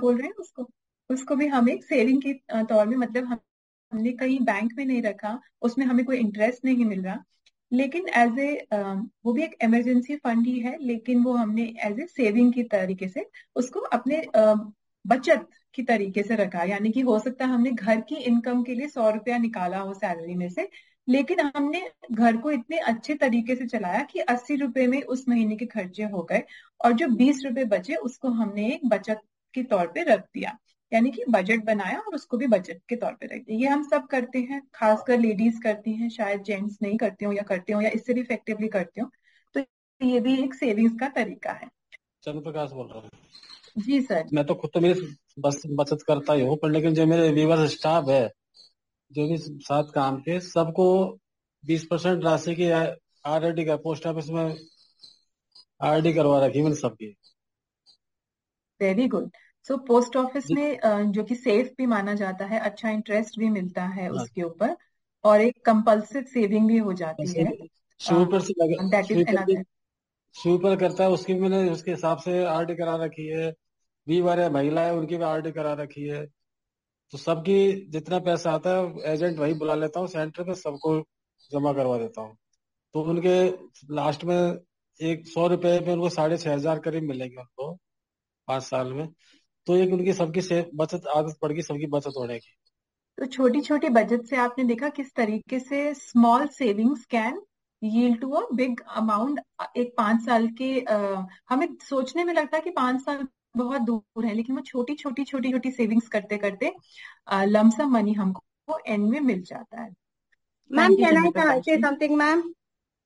बोल रहे हैं उसको, उसको भी हम एक सेविंग के तौर में, मतलब हमने कहीं बैंक में नहीं रखा, उसमें हमें कोई इंटरेस्ट नहीं मिल रहा, लेकिन एज ए वो भी एक इमरजेंसी फंड ही है, लेकिन वो हमने एज ए सेविंग की तरीके से उसको अपने बचत की तरीके से रखा। यानी कि हो सकता है हमने घर की इनकम के लिए 100 रुपया निकाला हो सैलरी में से, लेकिन हमने घर को इतने अच्छे तरीके से चलाया कि 80 रुपए में उस महीने के खर्चे हो गए, और जो 20 रुपए बचे उसको हमने एक बचत के तौर पे रख दिया। यानी कि बजट बनाया और उसको भी बजट के तौर पे रख दिया। ये हम सब करते हैं, खासकर लेडीज करती हैं, शायद जेंट्स नहीं करते हो या करते हो या इससे भी इफेक्टिवली करते हो। तो ये भी एक सेविंग्स का तरीका है। चंद्र प्रकाश बोल रहा हूँ। जी सर। मैं तो खुद तो मेरी बस बचत करता ही हूँ, पर लेकिन जो मेरे वीवर स्टाफ है, जो भी साथ काम के, सबको 20% राशि की आरडी का पोस्ट ऑफिस में आरडी करवा रखी है मैंने सबकी। Very good. So post office में जो कि सेफ भी माना जाता है, अच्छा इंटरेस्ट भी मिलता है उसके ऊपर, और एक कंपल्सिव सेविंग भी हो जाती है। Sweeper say that is sweeper भी अनदर। स्वीपर करता है, उसकी भी मैंने उसके हिसाब से आरडी करा रखी है। वीवर है, महिला है, उनकी भी आरडी करा रखी है। तो सबकी जितना पैसा आता है एजेंट वही बुला लेता हूँ सेंटर पे, सबको जमा करवा देता हूँ। तो उनके लास्ट में एक 100 रुपए पे उनको 6,500 करीब मिलेंगे उनको 5 साल में। तो एक उनकी सबकी से बचत आदत पड़ गई, सबकी बचत होने की। तो छोटी छोटी बचत से आपने देखा किस तरीके से small savings can yield to a big amount. एक 5 साल के हमें सोचने में लगता है कि 5 साल बहुत दूर है, लेकिन वो छोटी छोटी छोटी छोटी सेविंग्स करते करते लमसम मनी हमको एंड में मिल जाता है। मैम थैंक यू कैन चंद्र आई प्रकाश से जी। Something ma'am?